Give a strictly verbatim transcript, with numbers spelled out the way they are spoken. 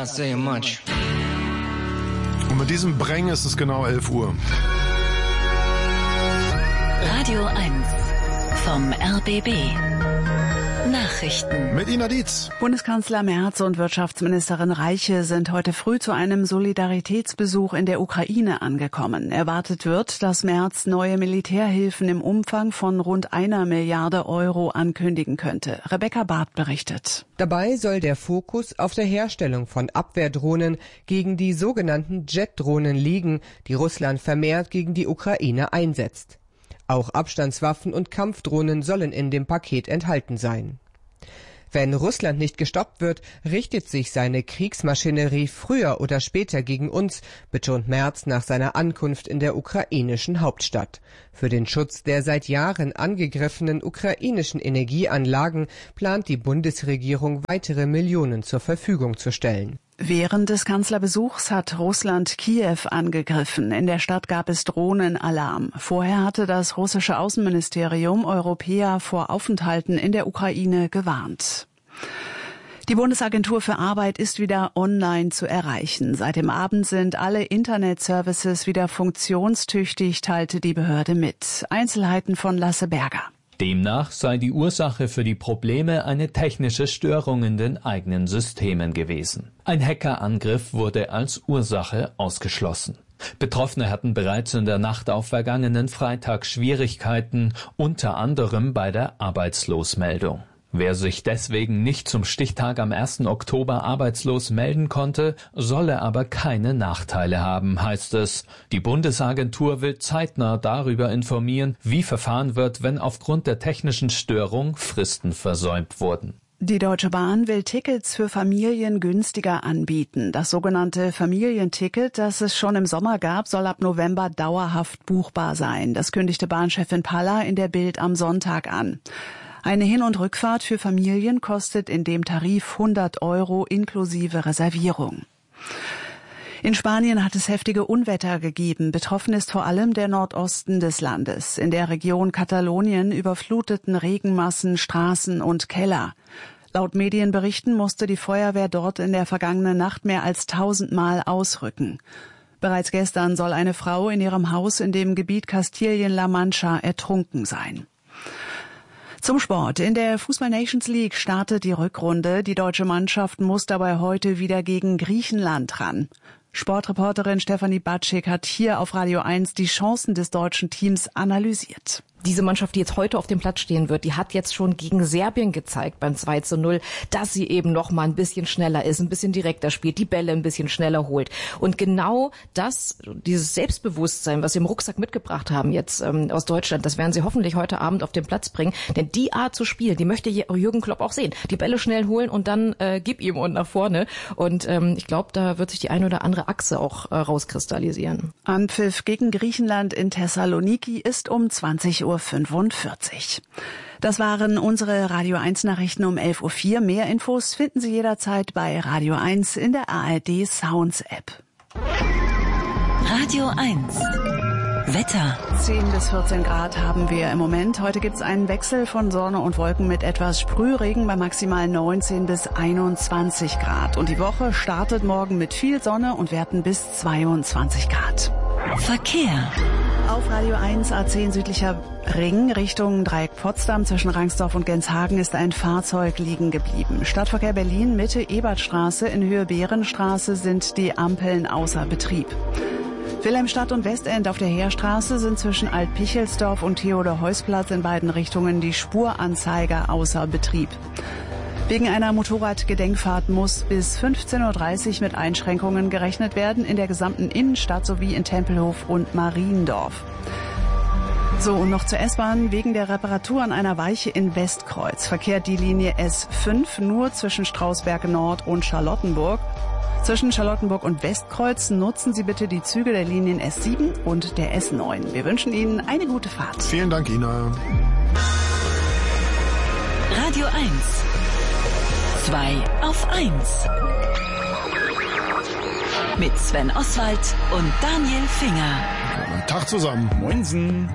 can't say much. Und mit diesem Breng ist es genau elf Uhr. Radio eins vom R B B. Nachrichten. Mit Ina Dietz. Bundeskanzler Merz und Wirtschaftsministerin Reiche sind heute früh zu einem Solidaritätsbesuch in der Ukraine angekommen. Erwartet wird, dass Merz neue Militärhilfen im Umfang von rund einer Milliarde Euro ankündigen könnte. Rebecca Barth berichtet. Dabei soll der Fokus auf der Herstellung von Abwehrdrohnen gegen die sogenannten Jet-Drohnen liegen, die Russland vermehrt gegen die Ukraine einsetzt. Auch Abstandswaffen und Kampfdrohnen sollen in dem Paket enthalten sein. Wenn Russland nicht gestoppt wird, richtet sich seine Kriegsmaschinerie früher oder später gegen uns, betont Merz nach seiner Ankunft in der ukrainischen Hauptstadt. Für den Schutz der seit Jahren angegriffenen ukrainischen Energieanlagen plant die Bundesregierung weitere Millionen zur Verfügung zu stellen. Während des Kanzlerbesuchs hat Russland Kiew angegriffen. In der Stadt gab es Drohnenalarm. Vorher hatte das russische Außenministerium Europäer vor Aufenthalten in der Ukraine gewarnt. Die Bundesagentur für Arbeit ist wieder online zu erreichen. Seit dem Abend sind alle Internetservices wieder funktionstüchtig, teilte die Behörde mit. Einzelheiten von Lasse Berger. Demnach sei die Ursache für die Probleme eine technische Störung in den eigenen Systemen gewesen. Ein Hackerangriff wurde als Ursache ausgeschlossen. Betroffene hatten bereits in der Nacht auf vergangenen Freitag Schwierigkeiten, unter anderem bei der Arbeitslosmeldung. Wer sich deswegen nicht zum Stichtag am ersten Oktober arbeitslos melden konnte, solle aber keine Nachteile haben, heißt es. Die Bundesagentur will zeitnah darüber informieren, wie verfahren wird, wenn aufgrund der technischen Störung Fristen versäumt wurden. Die Deutsche Bahn will Tickets für Familien günstiger anbieten. Das sogenannte Familienticket, das es schon im Sommer gab, soll ab November dauerhaft buchbar sein. Das kündigte Bahnchefin Palla in der Bild am Sonntag an. Eine Hin- und Rückfahrt für Familien kostet in dem Tarif hundert Euro inklusive Reservierung. In Spanien hat es heftige Unwetter gegeben. Betroffen ist vor allem der Nordosten des Landes. In der Region Katalonien überfluteten Regenmassen Straßen und Keller. Laut Medienberichten musste die Feuerwehr dort in der vergangenen Nacht mehr als tausendmal ausrücken. Bereits gestern soll eine Frau in ihrem Haus in dem Gebiet Kastilien-La Mancha ertrunken sein. Zum Sport. In der Fußball-Nations League startet die Rückrunde. Die deutsche Mannschaft muss dabei heute wieder gegen Griechenland ran. Sportreporterin Stefanie Batschik hat hier auf Radio eins die Chancen des deutschen Teams analysiert. Diese Mannschaft, die jetzt heute auf dem Platz stehen wird, die hat jetzt schon gegen Serbien gezeigt beim zwei zu null, dass sie eben noch mal ein bisschen schneller ist, ein bisschen direkter spielt, die Bälle ein bisschen schneller holt. Und genau das, dieses Selbstbewusstsein, was sie im Rucksack mitgebracht haben jetzt ähm, aus Deutschland, das werden sie hoffentlich heute Abend auf den Platz bringen. Denn die Art zu spielen, die möchte Jürgen Klopp auch sehen. Die Bälle schnell holen und dann äh, gib ihm und nach vorne. Und ähm, ich glaube, da wird sich die eine oder andere Achse auch äh, rauskristallisieren. Anpfiff gegen Griechenland in Thessaloniki ist um zwanzig Uhr fünfundvierzig. Das waren unsere Radio eins Nachrichten um elf Uhr vier. Mehr Infos finden Sie jederzeit bei Radio eins in der A R D Sounds App. Radio eins. Wetter. zehn bis vierzehn Grad haben wir im Moment. Heute gibt es einen Wechsel von Sonne und Wolken mit etwas Sprühregen bei maximal neunzehn bis einundzwanzig Grad. Und die Woche startet morgen mit viel Sonne und Werten bis zweiundzwanzig Grad. Verkehr. Auf Radio eins A zehn südlicher Ring Richtung Dreieck Potsdam zwischen Rangsdorf und Genshagen ist ein Fahrzeug liegen geblieben. Stadtverkehr Berlin Mitte Ebertstraße in Höhe Bärenstraße sind die Ampeln außer Betrieb. Wilhelmstadt und Westend auf der Heerstraße sind zwischen Alt-Pichelsdorf und Theodor-Heuss-Platz in beiden Richtungen die Spuranzeiger außer Betrieb. Wegen einer Motorradgedenkfahrt muss bis fünfzehn Uhr dreißig mit Einschränkungen gerechnet werden in der gesamten Innenstadt sowie in Tempelhof und Mariendorf. So, und noch zur S-Bahn. Wegen der Reparatur an einer Weiche in Westkreuz verkehrt die Linie S fünf nur zwischen Strausberg Nord und Charlottenburg. Zwischen Charlottenburg und Westkreuz nutzen Sie bitte die Züge der Linien S sieben und der S neun. Wir wünschen Ihnen eine gute Fahrt. Vielen Dank, Ina. Radio eins. zwei auf eins. Mit Sven Oswald und Daniel Finger. Tag zusammen. Moinsen.